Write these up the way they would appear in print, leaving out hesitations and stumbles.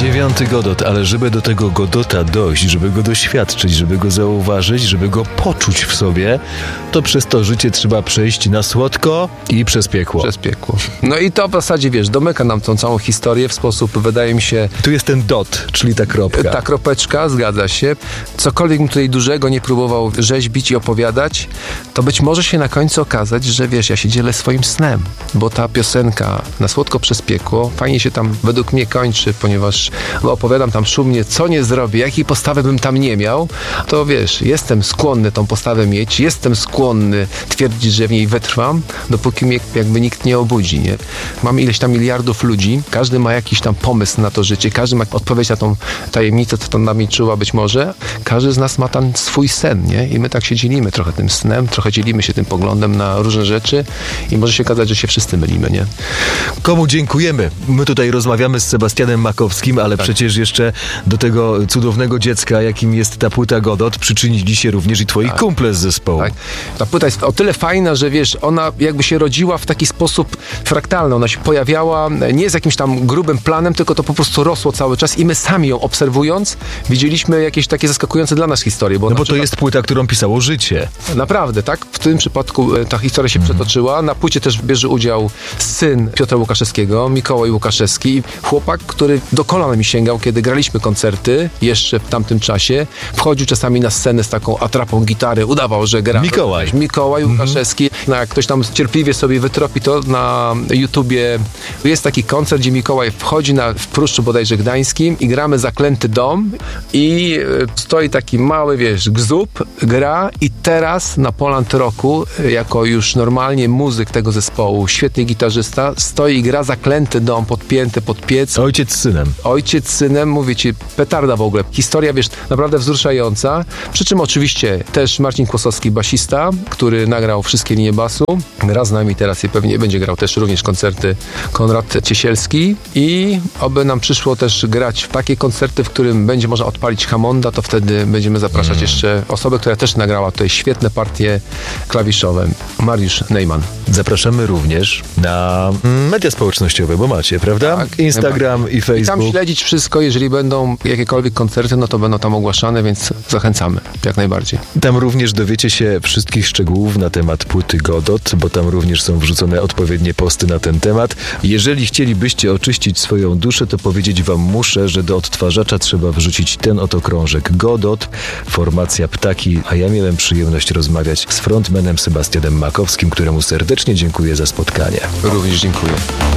9. Godot, ale żeby do tego Godota dojść, żeby go doświadczyć, żeby go zauważyć, żeby go poczuć w sobie, to przez to życie trzeba przejść na słodko i przez piekło. Przez piekło. No i to w zasadzie, wiesz, domyka nam tą całą historię w sposób, wydaje mi się... Tu jest ten dot, czyli ta kropka. Ta kropeczka, zgadza się. Cokolwiek bym tutaj dużego nie próbował rzeźbić i opowiadać, to być może się na końcu okazać, że wiesz, ja się dzielę swoim snem, bo ta piosenka Na słodko przez piekło fajnie się tam według mnie kończy, ponieważ opowiadam tam szumnie, co nie zrobię, jakiej postawy bym tam nie miał, to wiesz, jestem skłonny tą postawę mieć, jestem skłonny twierdzić, że w niej wytrwam, dopóki mnie jakby nikt nie obudzi, nie? Mamy ileś tam miliardów ludzi, każdy ma jakiś tam pomysł na to życie, każdy ma odpowiedź na tą tajemnicę, co tam nami czuła być może, każdy z nas ma tam swój sen, nie? I my tak się dzielimy trochę tym snem, trochę dzielimy się tym poglądem na różne rzeczy i może się okazać, że się wszyscy mylimy, nie? Komu dziękujemy? My tutaj rozmawiamy z Sebastianem Makowskim, ale przecież jeszcze do tego cudownego dziecka, jakim jest ta płyta Godot, przyczynili się również i twoi kumple z zespołu. Tak. Ta płyta jest o tyle fajna, że wiesz, ona jakby się rodziła w taki sposób fraktalny. Ona się pojawiała nie z jakimś tam grubym planem, tylko to po prostu rosło cały czas i my sami ją obserwując widzieliśmy jakieś takie zaskakujące dla nas historie. Bo to jest płyta, którą pisało życie. Naprawdę, tak? W tym przypadku ta historia się przetoczyła. Na płycie też bierze udział syn Piotra Łukaszewskiego, Mikołaj Łukaszewski, chłopak, który do kolana mi sięgał, kiedy graliśmy koncerty, jeszcze w tamtym czasie. Wchodził czasami na scenę z taką atrapą gitary, udawał, że gra. Mikołaj Łukaszewski. No, jak ktoś tam cierpliwie sobie wytropi to na YouTubie, jest taki koncert, gdzie Mikołaj wchodzi w Pruszczu bodajże Gdańskim i gramy Zaklęty Dom i stoi taki mały, wiesz, gzub, gra i teraz na Poland Rocku, jako już normalnie muzyk tego zespołu, świetny gitarzysta, stoi i gra Zaklęty Dom podpięty pod piec. Ojciec z synem, mówię ci, petarda w ogóle. Historia, wiesz, naprawdę wzruszająca. Przy czym oczywiście też Marcin Kłosowski, basista, który nagrał wszystkie linie basu. Gra z nami teraz i pewnie będzie grał też również koncerty Konrad Ciesielski i oby nam przyszło też grać w takie koncerty, w którym będzie można odpalić Hammonda, to wtedy będziemy zapraszać jeszcze osobę, która też nagrała tutaj świetne partie klawiszowe. Mariusz Neyman. Zapraszamy również na media społecznościowe, bo macie, prawda? Tak, Instagram i Facebook. I tam śledzić wszystko, jeżeli będą jakiekolwiek koncerty, no to będą tam ogłaszane, więc zachęcamy, jak najbardziej. Tam również dowiecie się wszystkich szczegółów na temat płyty Godot, bo tam również są wrzucone odpowiednie posty na ten temat. Jeżeli chcielibyście oczyścić swoją duszę, to powiedzieć wam muszę, że do odtwarzacza trzeba wrzucić ten oto krążek Godot, formacja Ptaki, a ja miałem przyjemność rozmawiać z frontmanem Sebastianem Makowskim, któremu serdecznie dziękuję za spotkanie. Również dziękuję.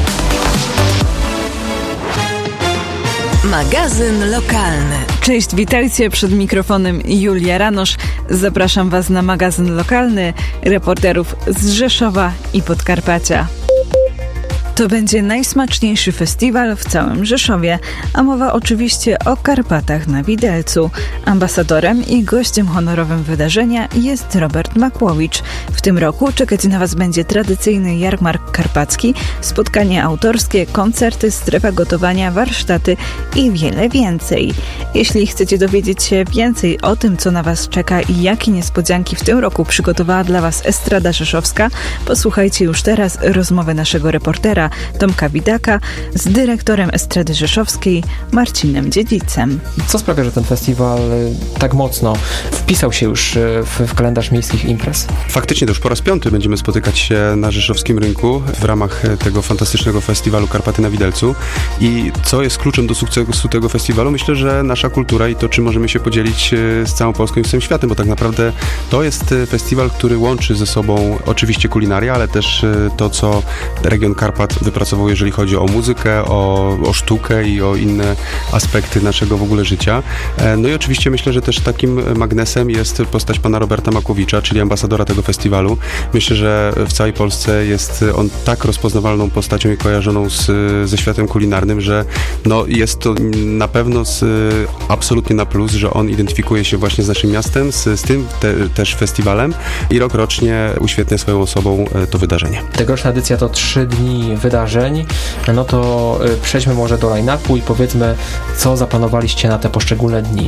Magazyn lokalny. Cześć, witajcie, przed mikrofonem Julia Ranosz. Zapraszam Was na magazyn lokalny reporterów z Rzeszowa i Podkarpacia. To będzie najsmaczniejszy festiwal w całym Rzeszowie, a mowa oczywiście o Karpatach na Widelcu. Ambasadorem i gościem honorowym wydarzenia jest Robert Makłowicz. W tym roku czekać na Was będzie tradycyjny jarmark karpacki, spotkania autorskie, koncerty, strefa gotowania, warsztaty i wiele więcej. Jeśli chcecie dowiedzieć się więcej o tym, co na Was czeka i jakie niespodzianki w tym roku przygotowała dla Was Estrada Rzeszowska, posłuchajcie już teraz rozmowy naszego reportera Tomka Widaka z dyrektorem Estrady Rzeszowskiej Marcinem Dziedzicem. Co sprawia, że ten festiwal tak mocno wpisał się już w kalendarz miejskich imprez? Faktycznie to już po raz 5 będziemy spotykać się na rzeszowskim rynku w ramach tego fantastycznego festiwalu Karpaty na Widelcu. I co jest kluczem do sukcesu tego festiwalu? Myślę, że nasza kultura i to, czym możemy się podzielić z całą Polską i z całym światem, bo tak naprawdę to jest festiwal, który łączy ze sobą oczywiście kulinarię, ale też to, co region Karpat wypracował, jeżeli chodzi o muzykę, o sztukę i o inne aspekty naszego w ogóle życia. No i oczywiście myślę, że też takim magnesem jest postać pana Roberta Makłowicza, czyli ambasadora tego festiwalu. Myślę, że w całej Polsce jest on tak rozpoznawalną postacią i kojarzoną ze światem kulinarnym, że no jest to na pewno absolutnie na plus, że on identyfikuje się właśnie z naszym miastem, z tym też festiwalem i rokrocznie uświetnia swoją osobą to wydarzenie. Tegoroczna edycja to 3 dni wydarzeń, no to przejdźmy może do line-upu i powiedzmy, co zaplanowaliście na te poszczególne dni.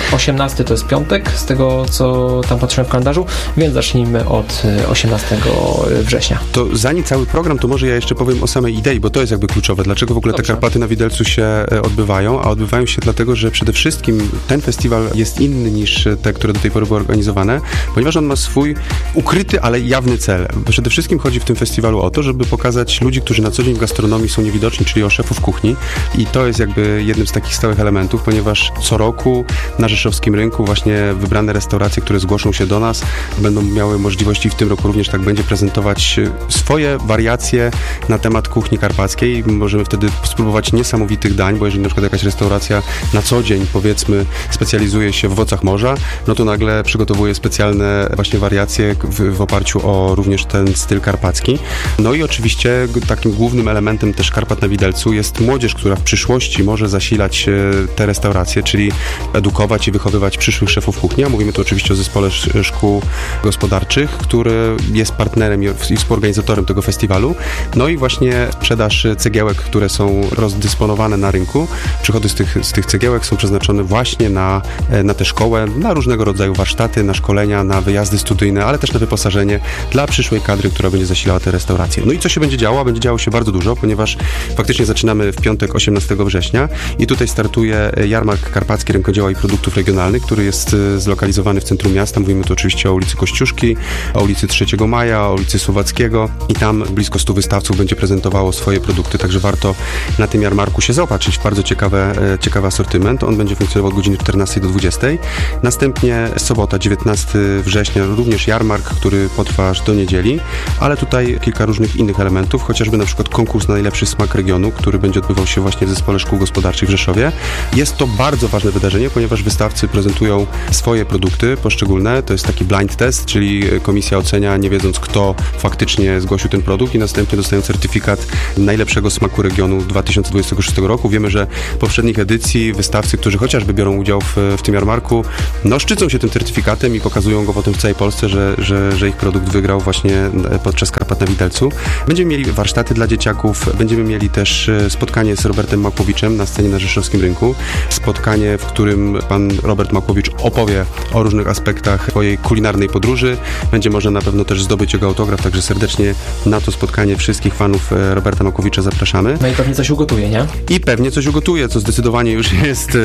18 to jest piątek, z tego co tam patrzyłem w kalendarzu, więc zacznijmy od 18 września. To zanim cały program, to może ja jeszcze powiem o samej idei, bo to jest jakby kluczowe. Dlaczego w ogóle te Karpaty na Widelcu się odbywają? A odbywają się dlatego, że przede wszystkim ten festiwal jest inny niż te, które do tej pory były organizowane, ponieważ on ma swój ukryty, ale jawny cel. Przede wszystkim chodzi w tym festiwalu o to, żeby pokazać ludzi, którzy na co dzień w gastronomii są niewidoczni, czyli o szefów kuchni. I to jest jakby jednym z takich stałych elementów, ponieważ co roku na rzeszowskim rynku właśnie wybrane restauracje, które zgłoszą się do nas, będą miały możliwości, w tym roku również tak będzie, prezentować swoje wariacje na temat kuchni karpackiej. Możemy wtedy spróbować niesamowitych dań, bo jeżeli na przykład jakaś restauracja na co dzień, powiedzmy, specjalizuje się w owocach morza, no to nagle przygotowuje specjalne właśnie wariacje w oparciu o również ten styl karpacki. No i oczywiście takim głównym elementem też Karpat na Widelcu jest młodzież, która w przyszłości może zasilać te restauracje, czyli edukować i wychowywać przyszłych szefów kuchni. A mówimy tu oczywiście o zespole szkół gospodarczych, który jest partnerem i współorganizatorem tego festiwalu. No i właśnie sprzedaż cegiełek, które są rozdysponowane na rynku. Przychody z tych cegiełek są przeznaczone właśnie na tę szkołę, na różnego rodzaju warsztaty, na szkolenia, na wyjazdy studyjne, ale też na wyposażenie dla przyszłej kadry, która będzie zasilała te restauracje. No i co się będzie działo? Będzie działo się bardzo dużo, ponieważ faktycznie zaczynamy w piątek 18 września i tutaj startuje jarmark karpacki rękodzieła i produktów regionalnych, który jest zlokalizowany w centrum miasta. Mówimy tu oczywiście o ulicy Kościuszki, o ulicy 3 Maja, o ulicy Słowackiego i tam blisko 100 wystawców będzie prezentowało swoje produkty, także warto na tym jarmarku się zaopatrzyć w bardzo ciekawy asortyment. On będzie funkcjonował od godziny 14 do 20. Następnie sobota, 19 września, również jarmark, który potrwa aż do niedzieli, ale tutaj kilka różnych innych elementów, chociażby na przykład konkurs na najlepszy smak regionu, który będzie odbywał się właśnie w Zespole Szkół Gospodarczych w Rzeszowie. Jest to bardzo ważne wydarzenie, ponieważ wystawcy prezentują swoje produkty poszczególne. To jest taki blind test, czyli komisja ocenia, nie wiedząc, kto faktycznie zgłosił ten produkt i następnie dostają certyfikat najlepszego smaku regionu 2026 roku. Wiemy, że w poprzednich edycji wystawcy, którzy chociażby biorą udział w tym jarmarku, no szczycą się tym certyfikatem i pokazują go potem w całej Polsce, że ich produkt wygrał właśnie podczas Karpat na Widelcu. Będziemy mieli warsztaty dla dzieciaków, będziemy mieli też spotkanie z Robertem Makłowiczem na scenie na rzeszowskim rynku. Spotkanie, w którym pan Robert Makłowicz opowie o różnych aspektach swojej kulinarnej podróży. Będzie można na pewno też zdobyć jego autograf, także serdecznie na to spotkanie wszystkich fanów Roberta Makłowicza zapraszamy. No i pewnie coś ugotuje, nie? I pewnie coś ugotuje, co zdecydowanie już jest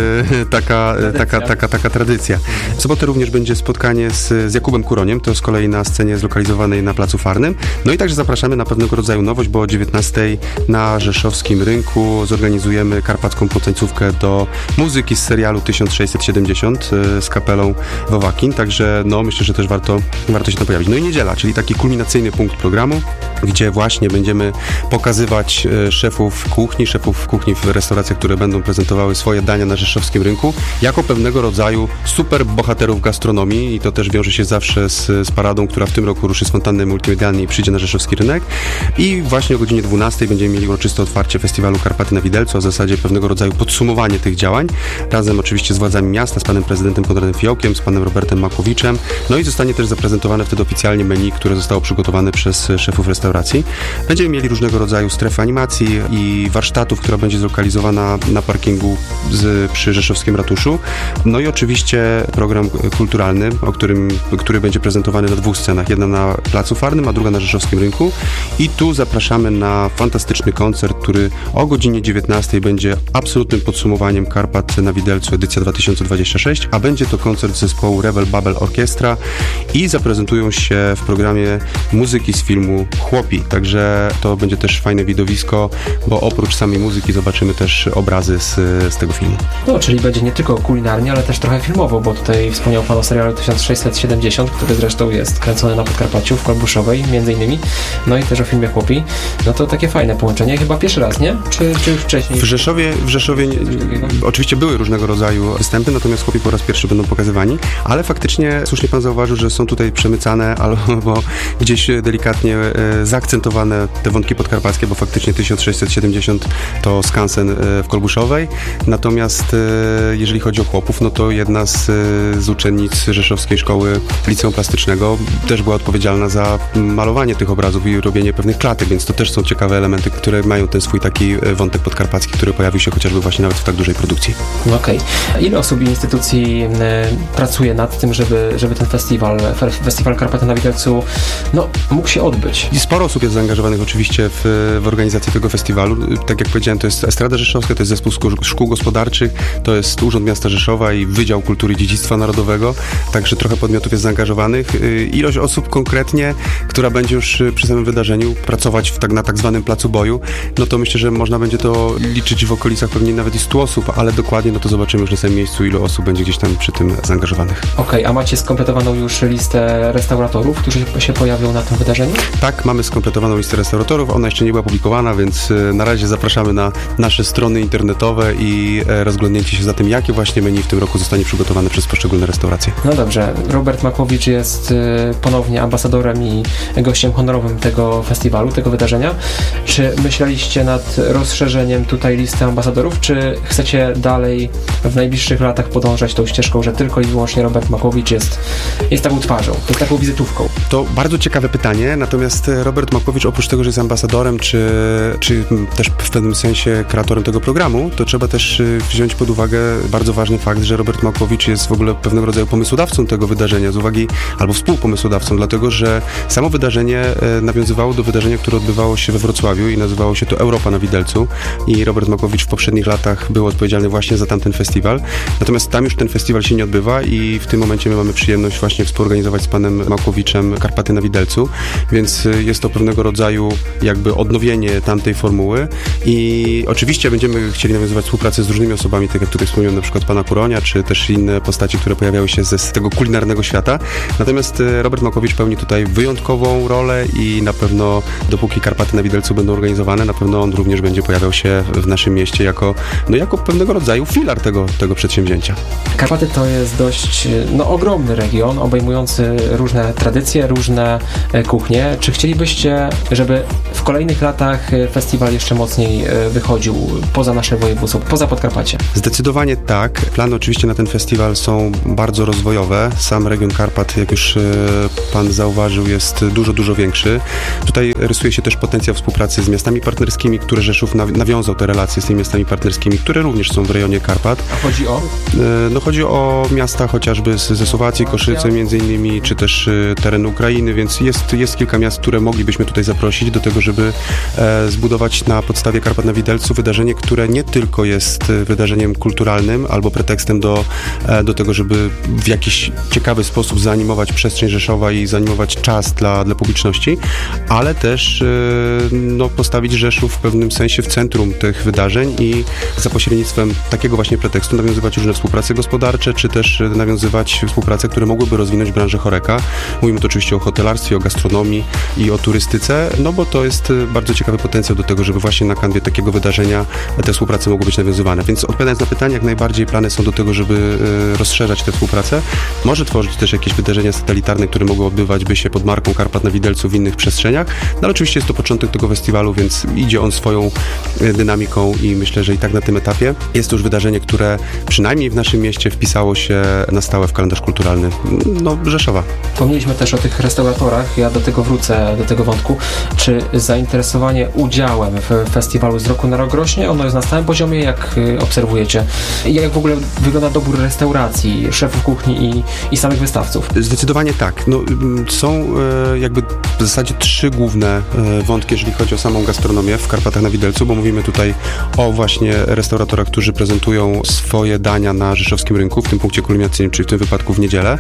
taka tradycja. W sobotę również będzie spotkanie z Jakubem Kuroniem, to z kolei na scenie zlokalizowanej na Placu Farnym. No i także zapraszamy na pewnego rodzaju nowość, bo o 19 na rzeszowskim rynku zorganizujemy karpacką potańcówkę do muzyki z serialu 1670 z kapelą Wowakin, także no myślę, że też warto się tam pojawić. No i niedziela, czyli taki kulminacyjny punkt programu, gdzie właśnie będziemy pokazywać szefów kuchni w restauracjach, które będą prezentowały swoje dania na rzeszowskim rynku, jako pewnego rodzaju super bohaterów gastronomii i to też wiąże się zawsze z paradą, która w tym roku ruszy z fontanny multimedialnej i przyjdzie na rzeszowski rynek. I właśnie o godzinie 12 będziemy mieli uroczyste otwarcie festiwalu Karpaty na Widelcu, a w zasadzie pewnego rodzaju podsumowanie tych działań, razem oczywiście z władzami miasta, z panem prezydentem Konradem Fiołkiem, z panem Robertem Makłowiczem, no i zostanie też zaprezentowane wtedy oficjalnie menu, które zostało przygotowane przez szefów restauracji. Będziemy mieli różnego rodzaju strefy animacji i warsztatów, która będzie zlokalizowana na parkingu przy rzeszowskim ratuszu. No i oczywiście program kulturalny, który będzie prezentowany na 2 scenach. Jedna na Placu Farnym, a druga na rzeszowskim rynku. I tu zapraszamy na fantastyczny koncert, który o godzinie 19 będzie absolutnym podsumowaniem Karpat na Widelcu edycja 2026, a będzie to koncert zespołu Rebel Babel Orkiestra i zaprezentują się w programie muzyki z filmu Chłopi. Także to będzie też fajne widowisko, bo oprócz samej muzyki zobaczymy też obrazy z tego filmu. No, czyli będzie nie tylko kulinarnie, ale też trochę filmowo, bo tutaj wspomniał pan o serialu 1670, który zresztą jest kręcony na Podkarpaciu, w Kolbuszowej między innymi, no i też o filmie Chłopi. No to takie fajne połączenie, chyba pierwszy raz, nie? Czy już wcześniej? W Rzeszowie oczywiście były różnego rodzaju występy, natomiast Chłopi po raz pierwszy będą pokazywani, ale faktycznie słusznie pan zauważył, że są tutaj przemycane albo gdzieś delikatnie zaakcentowane te wątki podkarpackie, bo faktycznie 1670 to skansen w Kolbuszowej, natomiast jeżeli chodzi o Chłopów, no to jedna z uczennic Rzeszowskiej Szkoły Liceum Plastycznego też była odpowiedzialna za malowanie tych obrazów i robienie pewnych klatek, więc to też są ciekawe elementy, które mają ten swój taki wątek podkarpacki, który pojawił się chociażby właśnie nawet w tak dużej produkcji. Okej. Ile osób i instytucji pracuje nad tym, żeby ten festiwal Karpaty na Widelcu, mógł się odbyć? I sporo osób jest zaangażowanych oczywiście w organizację tego festiwalu. Tak jak powiedziałem, to jest Estrada Rzeszowska, to jest Zespół Szkół Gospodarczych, to jest Urząd Miasta Rzeszowa i Wydział Kultury i Dziedzictwa Narodowego, także trochę podmiotów jest zaangażowanych. Ilość osób konkretnie, która będzie już przy samym wydarzeniu pracować na tak zwanym placu boju, to myślę, że można będzie to liczyć w okolicach pewnie nawet i 100 osób, ale dokładnie to zobaczymy już na samym miejscu, ilu osób będzie gdzieś tam przy tym zaangażowanych. Okej, a macie skompletowaną już listę restauratorów, którzy się pojawią na tym wydarzeniu? Tak, mamy skompletowaną listę restauratorów, ona jeszcze nie była publikowana, więc na razie zapraszamy na nasze strony internetowe i rozglądnięcie się za tym, jakie właśnie menu w tym roku zostanie przygotowane przez poszczególne restauracje. No dobrze, Robert Makłowicz jest ponownie ambasadorem i gościem honorowym tego festiwalu, tego wydarzenia. Czy myśleliście nad rozszerzeniem tutaj listy ambasadorów, czy chcecie dalej w najbliższych latach podążać tą ścieżką, że tylko i wyłącznie Robert Makłowicz jest taką twarzą, jest taką wizytówką? To bardzo ciekawe pytanie, natomiast Robert Makłowicz oprócz tego, że jest ambasadorem, czy też w pewnym sensie kreatorem tego programu, to trzeba też wziąć pod uwagę bardzo ważny fakt, że Robert Makłowicz jest w ogóle pewnego rodzaju pomysłodawcą tego wydarzenia, z uwagi, albo współpomysłodawcą, dlatego, że samo wydarzenie nawiązywało do wydarzenia, które odbywało się we Wrocławiu i nazywało się to Europa na Widelcu i Robert Makłowicz w poprzednich latach był odpowiedzialny właśnie za tamten festiwal, natomiast tam już ten festiwal się nie odbywa i w tym momencie my mamy przyjemność właśnie współorganizować z panem Makłowiczem Karpaty na Widelcu, więc jest to pewnego rodzaju jakby odnowienie tamtej formuły i oczywiście będziemy chcieli nawiązywać współpracę z różnymi osobami, tak jak tutaj wspomniałem, na przykład pana Kuronia, czy też inne postaci, które pojawiały się z tego kulinarnego świata. Natomiast Robert Makłowicz pełni tutaj wyjątkową rolę i na pewno dopóki Karpaty na Widelcu będą organizowane, na pewno on również będzie pojawiał się w naszym mieście jako pewnego rodzaju filar tego przedsięwzięcia. Karpaty to jest dość ogromny region, obejmujący różne tradycje, różne kuchnie. Czy chcielibyście, żeby w kolejnych latach festiwal jeszcze mocniej wychodził poza nasze województwo, poza Podkarpacie? Zdecydowanie tak. Plany oczywiście na ten festiwal są bardzo rozwojowe. Sam region Karpat, jak już pan zauważył, jest dużo, dużo większy. Tutaj rysuje się też potencjał współpracy z miastami partnerskimi, które Rzeszów nawiązał te relacje z tymi miastami partnerskimi, które również są w rejonie Karpat. A chodzi o? Chodzi o miasta chociażby ze Słowacji, Koszyce między innymi, czy też terenu Ukrainy, więc jest kilka miast, które moglibyśmy tutaj zaprosić do tego, żeby zbudować na podstawie Karpat na Widelcu wydarzenie, które nie tylko jest wydarzeniem kulturalnym albo pretekstem do tego, żeby w jakiś ciekawy sposób zaanimować przestrzeń Rzeszowa i zaanimować czas dla publiczności, ale też postawić Rzeszów w pewnym sensie w centrum tych wydarzeń i za pośrednictwem takiego właśnie pretekstu nawiązywać różne współprace gospodarcze, czy też nawiązywać współprace, które mogłyby rozwinąć branżę choreka. Mówimy tu oczywiście o hotelarstwie, o gastronomii i o turystyce, bo to jest bardzo ciekawy potencjał do tego, żeby właśnie na kanwie takiego wydarzenia te współprace mogły być nawiązywane. Więc odpowiadając na pytanie, jak najbardziej plany są do tego, żeby rozszerzać tę współpracę. Może tworzyć też jakieś wydarzenia satelitarne, które mogą odbywać by się pod marką Karpat na Widelcu w innych przestrzeniach, ale oczywiście jest to początek tego festiwalu, więc idzie on swoją dynamiką i myślę, że i tak na tym etapie jest to już wydarzenie, które przynajmniej w naszym mieście wpisało się na stałe w kalendarz kulturalny Rzeszowa. Wspomnieliśmy też o tych restauratorach, ja do tego wrócę, do tego wątku. Czy zainteresowanie udziałem w festiwalu z roku na rok rośnie? Ono jest na stałym poziomie, jak obserwujecie? Jak w ogóle wygląda dobór restauracji, szefów kuchni i samych wystawców? Zdecydowanie tak. Są jakby w zasadzie 3 główne wątki, jeżeli chodzi o samą gastronomię w Karpatach na Widelcu, bo mówimy tutaj o właśnie restauratorach, którzy prezentują swoje dania na rzeszowskim rynku, w tym punkcie kulminacyjnym, czyli w tym wypadku w niedzielę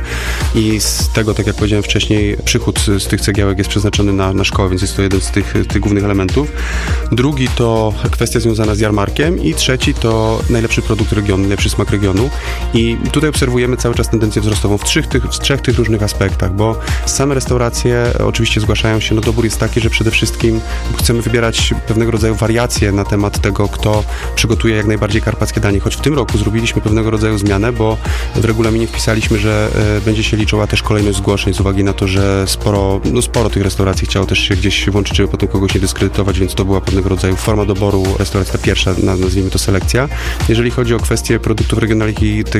i z tego, tak jak powiedziałem wcześniej, przychód z tych cegiełek jest przeznaczony na szkołę, więc jest to jeden z tych głównych elementów. Drugi to kwestia związana z jarmarkiem i trzeci to najlepszy produkt regionu, najlepszy smak regionu i tutaj obserwujemy cały czas tendencję wzrostową w trzech tych różnych aspektach, bo same restauracje oczywiście zgłaszają się, dobór jest taki, że przede wszystkim chcemy wybierać pewnego rodzaju wariacje na temat tego, kto przygotuje jak najbardziej karpackie danie, choć w tym roku zrobiliśmy pewnego rodzaju zmianę, bo w regulaminie wpisaliśmy, że będzie się liczyła też kolejność zgłoszeń z uwagi na to, że sporo tych restauracji chciało też się gdzieś włączyć, żeby potem kogoś nie dyskredytować, więc to była pewnego rodzaju forma doboru restauracji, ta pierwsza, nazwijmy to selekcja. Jeżeli chodzi o kwestie produktów regionalnych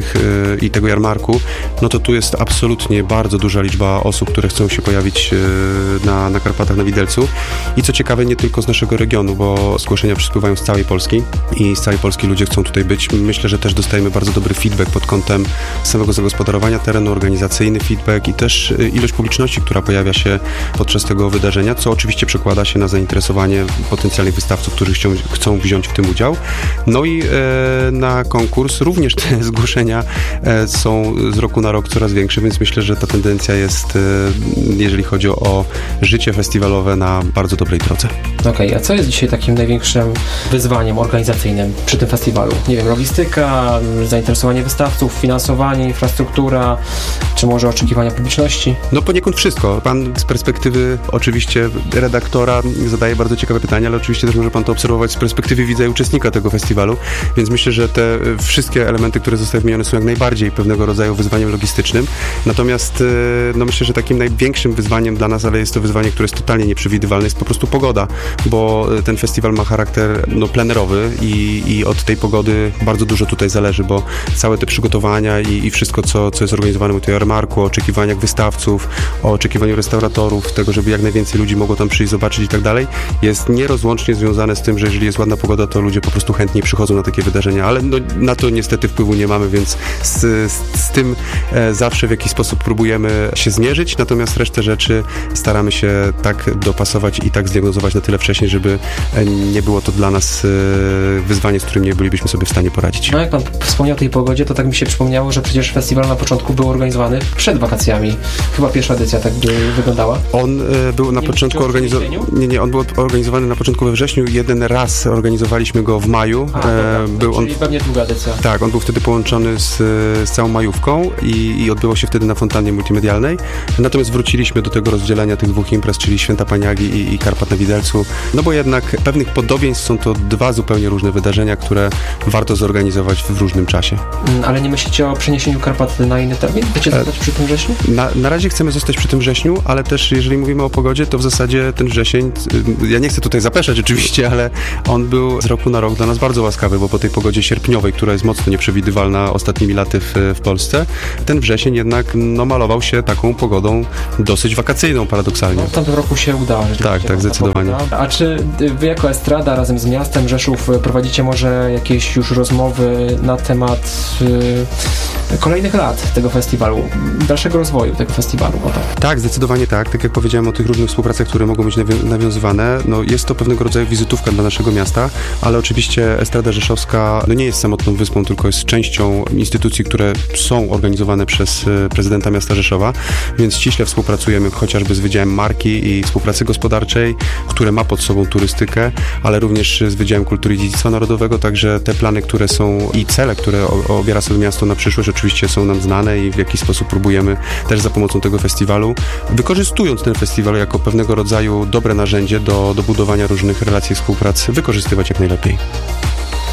i tego jarmarku, to tu jest absolutnie bardzo duża liczba osób, które chcą się pojawić na Karpatach na Widelcu i co ciekawe nie tylko z naszego regionu, bo zgłoszenia przyspływają z całej Polski i z całej Polski ludzie chcą tutaj być. Myślę, że też dostajemy bardzo dobry feedback pod kątem samego zagospodarowania terenu, organizacyjny feedback i też ilość publiczności, która pojawia się podczas tego wydarzenia, co oczywiście przekłada się na zainteresowanie potencjalnych wystawców, którzy chcą wziąć w tym udział. No i na konkurs również te zgłoszenia są z roku na rok coraz większe, więc myślę, że ta tendencja jest, jeżeli chodzi o życie festiwalowe, na bardzo dobrej drodze. Okej, a co jest dzisiaj takim największym wyzwaniem organizacyjnym przy tym festiwalu? Nie wiem, logistyka, zainteresowanie wystawców, finansowanie, infrastruktura, czy może oczekiwania publiczności? No poniekąd wszystko. Pan z perspektywy oczywiście redaktora zadaje bardzo ciekawe pytania, ale oczywiście też może pan to obserwować z perspektywy widza i uczestnika tego festiwalu, więc myślę, że te wszystkie elementy, które zostały wymienione, są jak najbardziej pewnego rodzaju wyzwaniem logistycznym. Natomiast no myślę, że takim największym wyzwaniem dla nas, ale jest to wyzwanie, które jest totalnie nieprzewidywalne, jest po prostu pogoda, bo ten festiwal ma charakter plenerowy i od tej pogody bardzo dużo tutaj zależy, bo całe te przygotowania i wszystko, co jest organizowane u tej jarmarku, o oczekiwaniach wystawców, o oczekiwaniu restauratorów, tego, żeby jak najwięcej ludzi mogło tam przyjść, zobaczyć i tak dalej, jest nierozłącznie związane z tym, że jeżeli jest ładna pogoda, to ludzie po prostu chętniej przychodzą na takie wydarzenia, ale no, na to niestety wpływu nie mamy, więc z tym zawsze w jakiś sposób próbujemy się zmierzyć, natomiast resztę rzeczy staramy się tak dopasować i tak zdiagnozować na tyle wcześniej, żeby nie było to dla nas wyzwanie, z którym nie bylibyśmy sobie w stanie poradzić. No jak pan wspomniał o tej pogodzie, to tak mi się przypomniało, że przecież festiwal na początku był organizowany przed wakacjami. Chyba pierwsza edycja tak by wyglądała. On był na początku organizowany. Nie, on był organizowany na początku we wrześniu. Jeden raz organizowaliśmy go w maju. Czyli pewnie długa edycja. Tak, on był wtedy połączony z całą majówką i odbyło się wtedy na fontannie multimedialnej. Natomiast wróciliśmy do tego rozdzielenia tych dwóch imprez, czyli Święta Paniagi i Karpat na Widelcu. No bo jednak pewnych podobieństw są to dwa zupełnie różne wydarzenia, które warto zorganizować w różnym czasie. Ale nie myślicie o przeniesieniu Karpat na inny termin? Chcecie zostać przy tym wrześniu? Na razie chcemy zostać przy tym wrześniu, ale też jeżeli mówimy o pogodzie, to w zasadzie ten wrzesień, ja nie chcę tutaj zapeszać oczywiście, ale on był z roku na rok dla nas bardzo łaskawy, bo po tej pogodzie sierpniowej, która jest mocno nieprzewidywalna ostatnimi laty w Polsce, ten wrzesień jednak malował się taką pogodą dosyć wakacyjną paradoksalnie. No, w tamtym roku się udało. Tak, zdecydowanie. A czy wy jako Estrada razem z miastem Rzeszów prowadzicie może jakieś już rozmowy na temat kolejnych lat tego festiwalu, dalszego rozwoju tego festiwalu? Tak, zdecydowanie tak. Tak jak powiedziałem o tych różnych współpracach, które mogą być nawiązywane, no jest to pewnego rodzaju wizytówka dla naszego miasta, ale oczywiście Estrada Rzeszowska nie jest samotną wyspą, tylko jest częścią instytucji, które są organizowane przez prezydenta miasta Rzeszowa, więc ściśle współpracujemy chociażby z Wydziałem Marki i Współpracy Gospodarczej, które ma pod sobą turystykę, ale również z Wydziałem Kultury i Dziedzictwa Narodowego, także te plany, które są i cele, które obiera sobie miasto na przyszłość, oczywiście są nam znane i w jakiś sposób próbujemy też za pomocą tego festiwalu, wykorzystując ten festiwal jako pewnego rodzaju dobre narzędzie do budowania różnych relacji współpracy, wykorzystywać jak najlepiej.